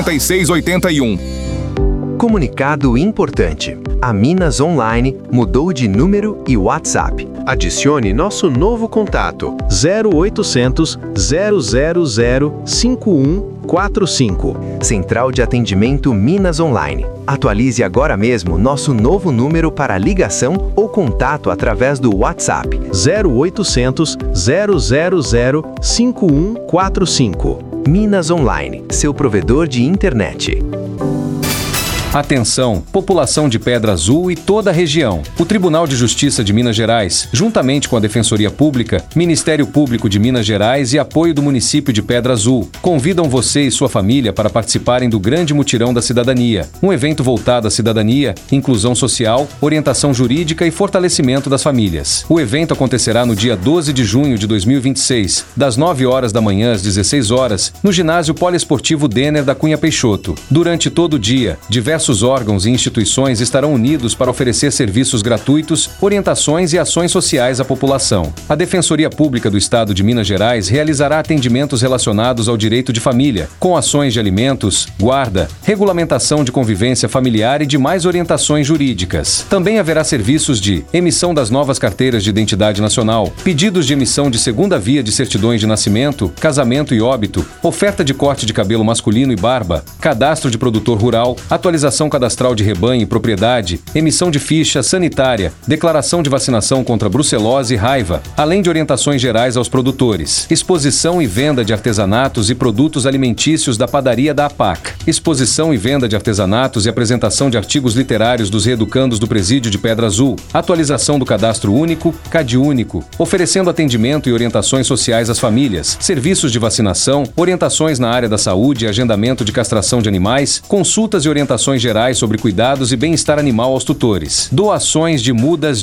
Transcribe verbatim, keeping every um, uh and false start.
cinquenta e seis oitenta e um. Comunicado importante. A Minas Online mudou de número e WhatsApp. Adicione nosso novo contato zero oitocentos, zero zero zero, cinco um quatro cinco. Central de Atendimento Minas Online. Atualize agora mesmo nosso novo número para ligação ou contato através do WhatsApp zero oitocentos, zero zero zero, cinco um quatro cinco. Minas Online, seu provedor de internet. Atenção, população de Pedra Azul e toda a região. O Tribunal de Justiça de Minas Gerais, juntamente com a Defensoria Pública, Ministério Público de Minas Gerais e apoio do município de Pedra Azul, convidam você e sua família para participarem do Grande Mutirão da Cidadania, um evento voltado à cidadania, inclusão social, orientação jurídica e fortalecimento das famílias. O evento acontecerá no dia doze de junho de dois mil e vinte e seis, das nove horas da manhã às dezesseis horas, no ginásio poliesportivo Denner da Cunha Peixoto. Durante todo o dia, diversos Diversos órgãos e instituições estarão unidos para oferecer serviços gratuitos, orientações e ações sociais à população. A Defensoria Pública do Estado de Minas Gerais realizará atendimentos relacionados ao direito de família, com ações de alimentos, guarda, regulamentação de convivência familiar e demais orientações jurídicas. Também haverá serviços de emissão das novas carteiras de identidade nacional, pedidos de emissão de segunda via de certidões de nascimento, casamento e óbito, oferta de corte de cabelo masculino e barba, cadastro de produtor rural, atualização cadastral de rebanho e propriedade, emissão de ficha sanitária, declaração de vacinação contra brucelose e raiva, além de orientações gerais aos produtores, exposição e venda de artesanatos e produtos alimentícios da padaria da A P A C, exposição e venda de artesanatos e apresentação de artigos literários dos reeducandos do Presídio de Pedra Azul, atualização do Cadastro Único, CadÚnico, oferecendo atendimento e orientações sociais às famílias, serviços de vacinação, orientações na área da saúde e agendamento de castração de animais, consultas e orientações gerais sobre cuidados e bem-estar animal aos tutores, doações de mudas